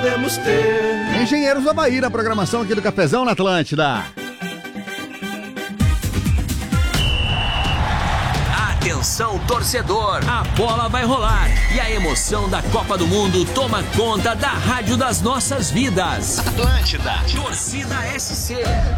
Podemos ter. Engenheiros do Havaí na programação aqui do Cafezão na Atlântida. Atenção, torcedor, a bola vai rolar e a emoção da Copa do Mundo toma conta da rádio das nossas vidas. Atlântida, Torcida SC.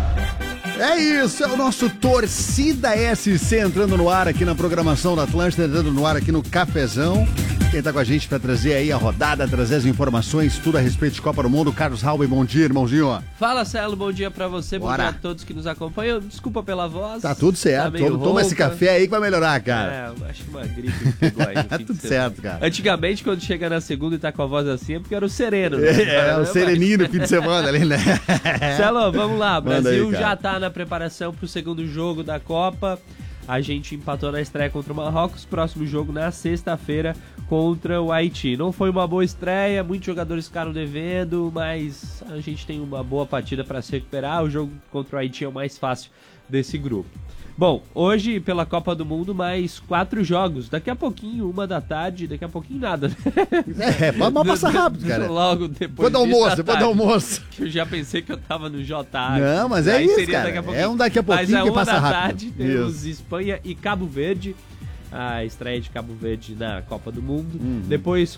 É isso, é o nosso Torcida SC entrando no ar aqui na programação da Atlântida, entrando no ar aqui no Cafezão. Quem tá com a gente pra trazer aí a rodada, trazer as informações, tudo a respeito de Copa do Mundo. Carlos Halber, bom dia, irmãozinho. Fala, Celo, bom dia pra você, Bora. Bom dia a todos que nos acompanham. Desculpa pela voz. Tá tudo certo, toma esse café aí que vai melhorar, cara. Acho que uma gripe me pegou aí. Tá tudo certo, cara. Antigamente, quando chega na segunda e tá com a voz assim, é porque era o sereno, né? O sereninho no fim de semana ali, né? Celo, vamos lá, o Brasil aí, já tá na preparação pro segundo jogo da Copa. A gente empatou na estreia contra o Marrocos, próximo jogo na sexta-feira contra o Haiti. Não foi uma boa estreia, muitos jogadores ficaram devendo, mas a gente tem uma boa partida para se recuperar. O jogo contra o Haiti é o mais fácil desse grupo. Bom, hoje pela Copa do Mundo mais 4 jogos, daqui a pouquinho, 1h, daqui a pouquinho nada, né? Pode passar rápido, cara. Logo depois depois do almoço. Que eu já pensei que eu tava no JA. Não, mas é isso, cara. É um daqui a pouquinho que passa rápido. Mas 1h temos Espanha e Cabo Verde, a estreia de Cabo Verde na Copa do Mundo. Depois,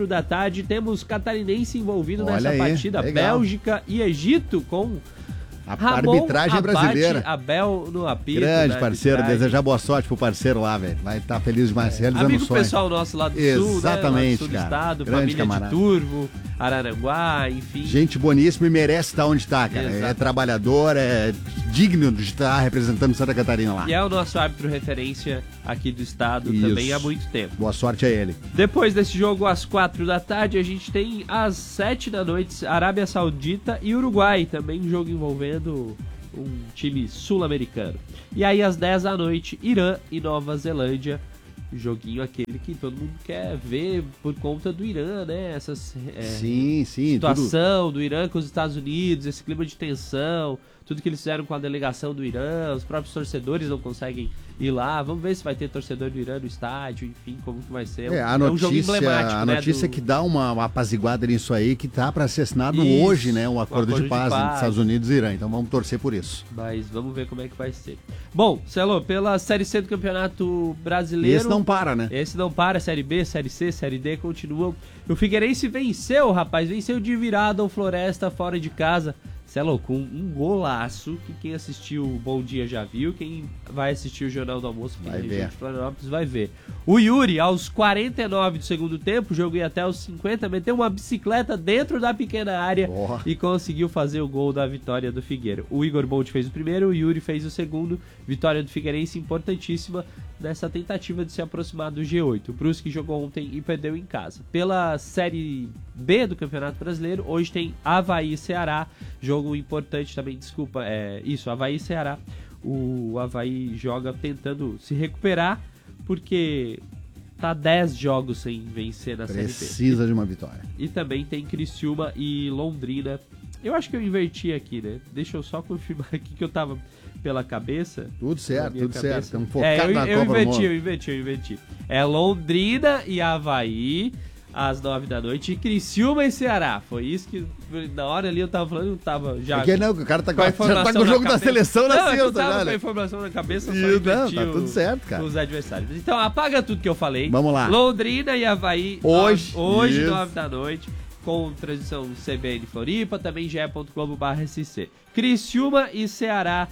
4h temos catarinense envolvido nessa partida, legal. Bélgica e Egito com... A arbitragem brasileira. Abel no apito. Grande parceiro, desejar boa sorte pro parceiro lá, velho. Vai estar feliz demais, realizando amigo o sonho. Pessoal nosso lá do sul, exatamente, né? Sul do cara. estado, grande família camarada. de Turvo, Araranguá, enfim. Gente boníssima e merece estar onde está, cara. Exato. É trabalhador, é digno de estar representando Santa Catarina lá. E é o nosso árbitro referência aqui do estado também há muito tempo. Boa sorte a ele. Depois desse jogo, às 4h, a gente tem às 7h, Arábia Saudita e Uruguai, também um jogo envolvendo um time sul-americano. E aí às 10h, Irã e Nova Zelândia, joguinho aquele que todo mundo quer ver por conta do Irã, né? Essas sim, situação tudo. do Irã com os Estados Unidos, esse clima de tensão, tudo que eles fizeram com a delegação do Irã, os próprios torcedores não conseguem ir lá. Vamos ver se vai ter torcedor do Irã no estádio, enfim, como que vai ser. Um jogo emblemático. A notícia que dá uma apaziguada nisso aí, que tá para ser assinado hoje, né? Um acordo de paz entre Estados Unidos e Irã. Então vamos torcer por isso. Mas vamos ver como é que vai ser. Bom, Celo, pela Série C do Campeonato Brasileiro... Esse não para, né? Esse não para, Série B, Série C, Série D continuam. O Figueirense venceu, rapaz, venceu de virada o Floresta fora de casa. Celo, com um golaço, que quem assistiu o Bom Dia já viu, quem vai assistir o Jornal do Almoço aqui na região de Florianópolis vai ver. O Yuri, aos 49 do segundo tempo, jogo ia até os 50, meteu uma bicicleta dentro da pequena área e conseguiu fazer o gol da vitória do Figueiro. O Igor Bolt fez o primeiro, o Yuri fez o segundo, vitória do Figueirense importantíssima nessa tentativa de se aproximar do G8. O Brusque jogou ontem e perdeu em casa. Pela Série B do Campeonato Brasileiro, hoje tem Havaí e Ceará, jogo importante também, Havaí e Ceará. O Havaí joga tentando se recuperar, porque tá 10 jogos sem vencer na Série B. Precisa de uma vitória. E também tem Criciúma e Londrina. Eu acho que eu inverti aqui, né? Deixa eu só confirmar aqui que eu tava pela cabeça. Tudo certo. Estamos focados na Copa do Mundo. Eu inverti. É Londrina e Havaí às 9h, Criciúma e Ceará. Foi isso que na hora ali eu tava falando, eu tava já... Porque não, o cara tá com o jogo da seleção na sexta. Eu tava com a informação na cabeça, tá tudo certo, cara. Os adversários. Então apaga tudo que eu falei. Vamos lá. Londrina e Havaí hoje 9h, com transmissão CBN Floripa, também ge.globo/SC. Criciúma e Ceará,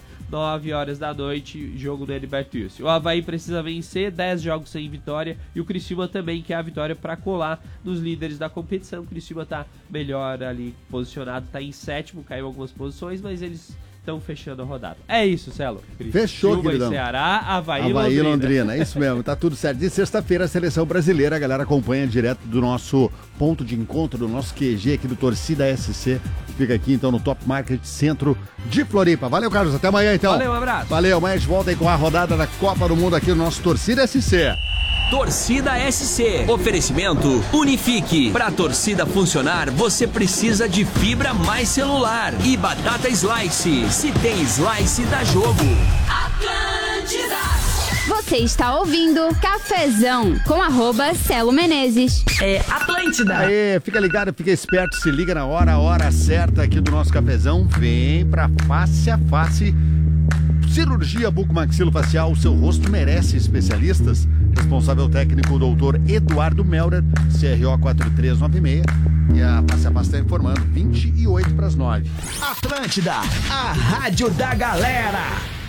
9h, jogo do Heriberto Wilson. O Havaí precisa vencer, 10 jogos sem vitória, e o Criciúma também quer a vitória para colar nos líderes da competição. O Criciúma tá melhor ali posicionado, tá em 7º, caiu algumas posições, mas eles estão fechando a rodada. É isso, Celo. Fechou, queridão. Ceará, Havaí e Londrina. É isso mesmo, tá tudo certo. De sexta-feira, a seleção brasileira, a galera acompanha direto do nosso ponto de encontro, do nosso QG aqui do Torcida SC. Fica aqui, então, no Top Market Centro de Floripa. Valeu, Carlos. Até amanhã, então. Valeu, um abraço. Valeu, amanhã a gente volta aí com a rodada da Copa do Mundo aqui no nosso Torcida SC. Torcida SC. Oferecimento Unifique. Pra torcida funcionar, você precisa de fibra mais celular. E batata slice. Se tem slice, dá jogo. Atlântida. Você está ouvindo Cafezão com @Celo Menezes. Atlântida. Atlântida. Aê, fica ligado, fica esperto, se liga na hora certa aqui do nosso cafezão. Vem pra Face a Face. Cirurgia bucomaxilofacial, o seu rosto merece especialistas. Responsável técnico, doutor Eduardo Melder, CRO 4396. E a Face a Face está informando, 8:58. Atlântida, a rádio da galera.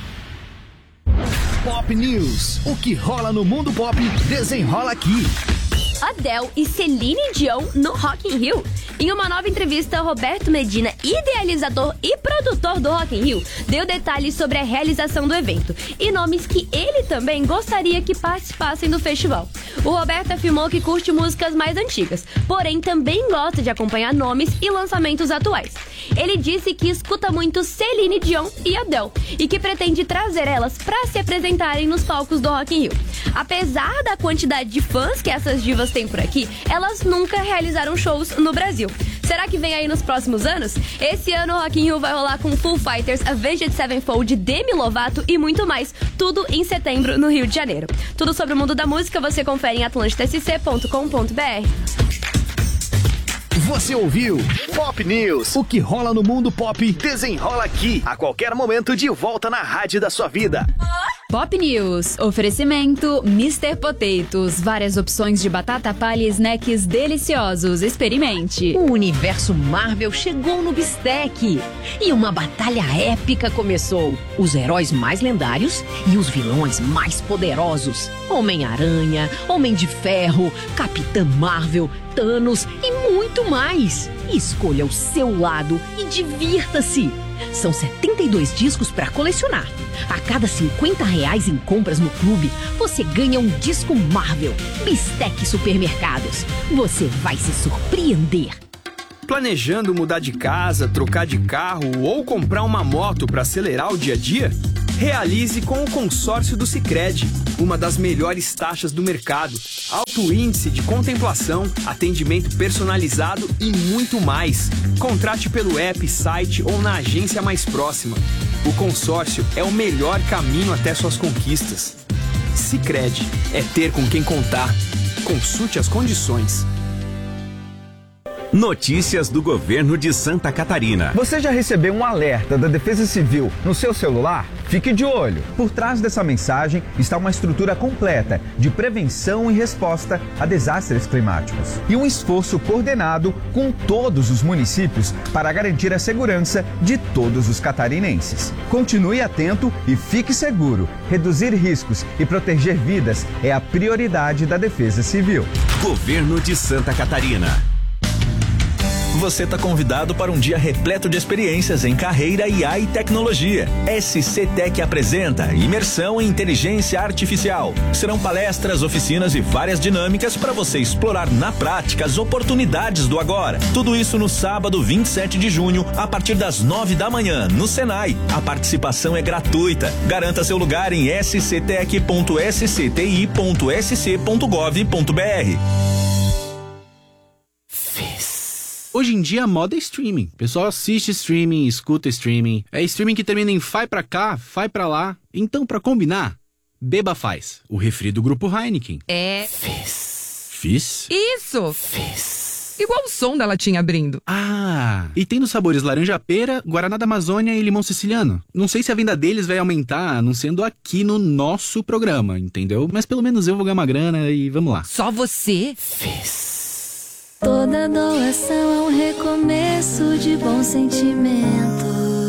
Pop News, o que rola no mundo pop, desenrola aqui. Adele e Celine Dion no Rock in Rio. Em uma nova entrevista, Roberto Medina, idealizador e produtor do Rock in Rio, deu detalhes sobre a realização do evento e nomes que ele também gostaria que participassem do festival. O Roberto afirmou que curte músicas mais antigas, porém também gosta de acompanhar nomes e lançamentos atuais. Ele disse que escuta muito Celine Dion e Adele e que pretende trazer elas para se apresentarem nos palcos do Rock in Rio. Apesar da quantidade de fãs que essas divas têm por aqui, elas nunca realizaram shows no Brasil. Será que vem aí nos próximos anos? Esse ano o Rock in Rio vai rolar com Foo Fighters, Avenged Sevenfold, Demi Lovato e muito mais. Tudo em setembro no Rio de Janeiro. Tudo sobre o mundo da música você confere em atlantidasc.com.br. Você ouviu Pop News, o que rola no mundo pop, desenrola aqui. A qualquer momento de volta na rádio da sua vida. Pop News, oferecimento Mr. Potatoes, várias opções de batata palha e snacks deliciosos, experimente. O universo Marvel chegou no Bistec e uma batalha épica começou. Os heróis mais lendários e os vilões mais poderosos. Homem-Aranha, Homem de Ferro, Capitã Marvel, Thanos e muito mais. Escolha o seu lado e divirta-se. São 72 discos para colecionar. A cada R$50 em compras no clube, você ganha um disco Marvel. Bistec Supermercados. Você vai se surpreender. Planejando mudar de casa, trocar de carro ou comprar uma moto para acelerar o dia a dia? Realize com o consórcio do Sicredi, uma das melhores taxas do mercado, alto índice de contemplação, atendimento personalizado e muito mais. Contrate pelo app, site ou na agência mais próxima. O consórcio é o melhor caminho até suas conquistas. Sicredi é ter com quem contar. Consulte as condições. Notícias do governo de Santa Catarina. Você já recebeu um alerta da Defesa Civil no seu celular? Fique de olho. Por trás dessa mensagem está uma estrutura completa de prevenção e resposta a desastres climáticos. E um esforço coordenado com todos os municípios para garantir a segurança de todos os catarinenses. Continue atento e fique seguro. Reduzir riscos e proteger vidas é a prioridade da Defesa Civil. Governo de Santa Catarina. Você está convidado para um dia repleto de experiências em carreira, IA e tecnologia. SC Tech apresenta Imersão em Inteligência Artificial. Serão palestras, oficinas e várias dinâmicas para você explorar na prática as oportunidades do agora. Tudo isso no sábado 27 de junho, a partir das 9 da manhã, no Senai. A participação é gratuita. Garanta seu lugar em sctech.scti.sc.gov.br. Hoje em dia a moda é streaming. O pessoal assiste streaming, escuta streaming. É streaming que termina em fai pra cá, fai pra lá. Então, pra combinar, beba Faz, o refri do grupo Heineken. É... Fizz? Isso! Fizz. Igual o som da latinha abrindo. Ah, e tem nos sabores laranja-pera, Guaraná da Amazônia e limão siciliano. Não sei se a venda deles vai aumentar anunciando aqui no nosso programa, entendeu? Mas pelo menos eu vou ganhar uma grana e vamos lá. Só você? Fizz. Toda doação é um recomeço de bons sentimentos.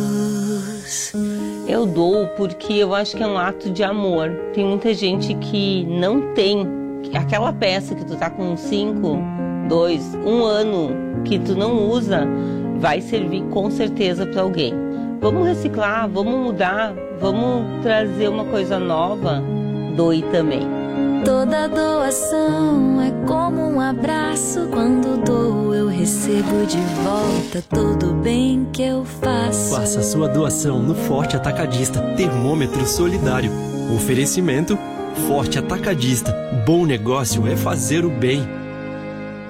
Eu dou porque eu acho que é um ato de amor. Tem muita gente que não tem aquela peça que tu tá com 5, 2, 1 ano que tu não usa, vai servir com certeza para alguém. Vamos reciclar, vamos mudar, vamos trazer uma coisa nova. Doe também. Toda doação é como um abraço. Quando dou, eu recebo de volta todo o bem que eu faço. Faça sua doação no Forte Atacadista Termômetro Solidário. Oferecimento Forte Atacadista. Bom negócio é fazer o bem.